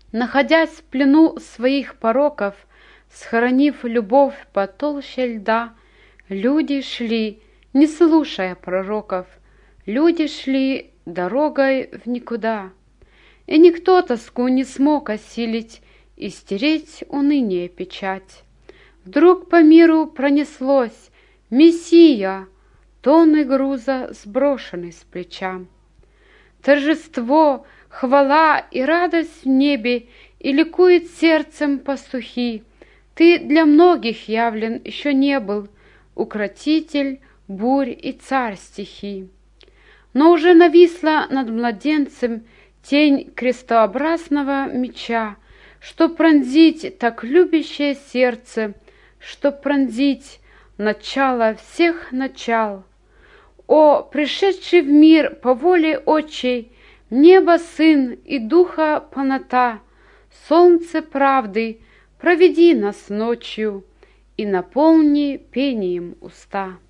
Находясь в плену своих пороков, схоронив любовь под толще льда, люди шли, не слушая пророков, люди шли дорогой в никуда. И никто тоску не смог осилить и стереть уныние печать. Вдруг по миру пронеслось: Мессия, тонны груза сброшены с плеча. Торжество, хвала и радость в небе, и ликует сердцем пастухи. Ты для многих явлен еще не был, укротитель бурь и царь стихий. Но уже нависла над младенцем тень крестообразного меча, чтоб пронзить так любящее сердце, чтоб пронзить начало всех начал. О, пришедший в мир по воле отчей, небо сын и духа полнота, солнце правды, проведи нас ночью и наполни пением уста.